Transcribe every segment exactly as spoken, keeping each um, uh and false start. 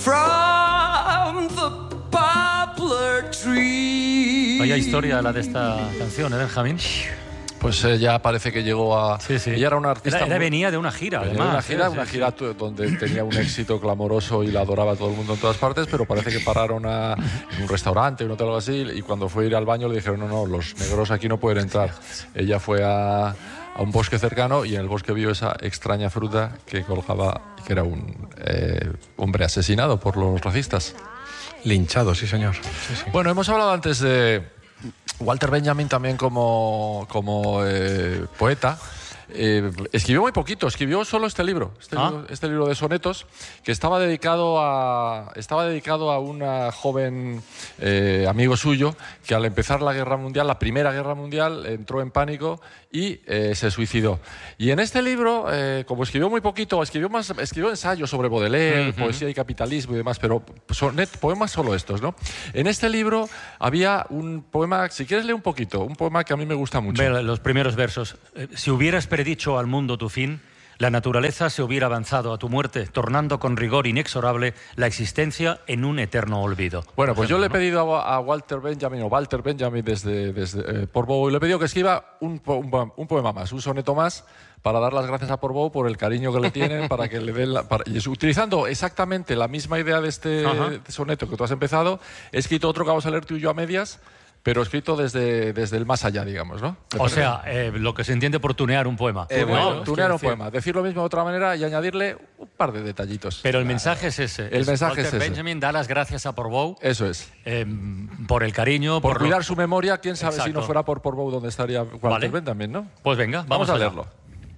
from the poplar tree. Vaya historia la de esta canción, ¿eh, Benjamín? Pues ella parece que llegó a... Sí, sí. Ella era una artista... Era, era venía de una gira, venía además. de una gira, sí, una sí, gira sí. donde tenía un éxito clamoroso y la adoraba todo el mundo en todas partes, pero parece que pararon a, en un restaurante, un hotel o algo así, y cuando fue a ir al baño le dijeron, no, no, los negros aquí no pueden entrar. Ella fue a, a un bosque cercano y en el bosque vio esa extraña fruta que colgaba, que era un eh, hombre asesinado por los racistas. Linchado, sí, señor. Sí, sí. Bueno, hemos hablado antes de Walter Benjamin también como, como eh, poeta. Eh, escribió muy poquito, escribió solo este libro, este, ¿Ah? libro, este libro de sonetos, que estaba dedicado a, estaba dedicado a una joven eh, amigo suyo que al empezar la guerra mundial, la primera guerra mundial, entró en pánico y eh, se suicidó. Y en este libro, eh, como escribió muy poquito, escribió, más, escribió ensayos sobre Baudelaire, uh-huh. poesía y capitalismo y demás, pero sonet, poemas solo estos, ¿no? En este libro había un poema, si quieres leer un poquito, un poema que a mí me gusta mucho. Ve los primeros versos. Eh, si hubieras predicho al mundo tu fin, la naturaleza se hubiera avanzado a tu muerte, tornando con rigor inexorable la existencia en un eterno olvido. Bueno, pues yo le he pedido a, a Walter Benjamin, o Walter Benjamin desde, desde eh, Portbou, y le he pedido que escriba un, un, un poema más, un soneto más, para dar las gracias a Portbou por el cariño que le tienen, para que le den la, para, y utilizando exactamente la misma idea de este de soneto que tú has empezado, he escrito otro que vamos a leer tú y yo a medias, pero escrito desde, desde el más allá, digamos, ¿no? O sea, eh, lo que se entiende por tunear un poema. Eh, bueno, ¿no? tunear un decir... poema, decir lo mismo de otra manera y añadirle un par de detallitos. Pero el mensaje es ese. El es mensaje Walter es ese. Benjamin da las gracias a Portbou. Eso es. Eh, por el cariño. Por, por cuidar lo... su memoria, quién sabe Exacto. si no fuera por Portbou dónde estaría Walter Vale. Benjamin, ¿no? Pues venga, vamos, vamos a allá. leerlo.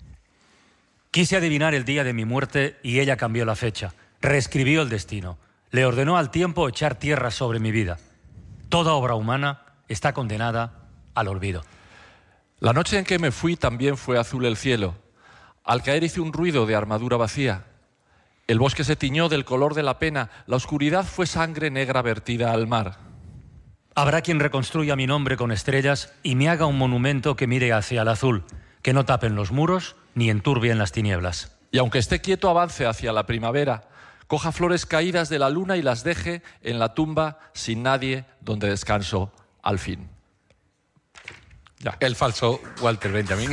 Quise adivinar el día de mi muerte y ella cambió la fecha. Reescribió el destino. Le ordenó al tiempo echar tierra sobre mi vida. Toda obra humana está condenada al olvido. La noche en que me fui también fue azul el cielo. Al caer hice un ruido de armadura vacía. El bosque se tiñó del color de la pena. La oscuridad fue sangre negra vertida al mar. Habrá quien reconstruya mi nombre con estrellas y me haga un monumento que mire hacia el azul, que no tapen los muros ni enturbien las tinieblas. Y aunque esté quieto avance hacia la primavera, coja flores caídas de la luna y las deje en la tumba sin nadie donde descanso al fin. Ya. El falso Walter Benjamin.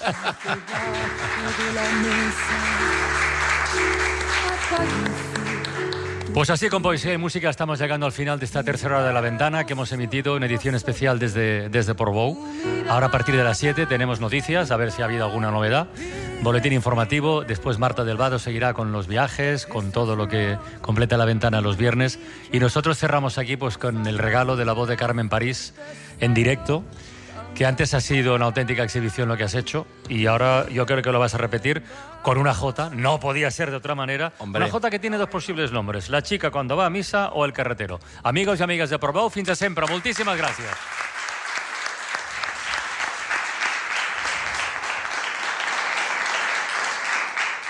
Pues así, con poesía y música, estamos llegando al final de esta tercera hora de La Ventana que hemos emitido en edición especial desde, desde Portbou. Ahora a partir de las siete tenemos noticias, a ver si ha habido alguna novedad. Boletín informativo, después Marta del Vado seguirá con los viajes, con todo lo que completa La Ventana los viernes. Y nosotros cerramos aquí pues con el regalo de la voz de Carmen París en directo, que antes ha sido una auténtica exhibición lo que has hecho y ahora yo creo que lo vas a repetir con una jota, no podía ser de otra manera. Hombre. Una jota que tiene dos posibles nombres, la chica cuando va a misa o el carretero. Amigos y amigas de Portbou, fins de sempre, moltíssimes gràcies.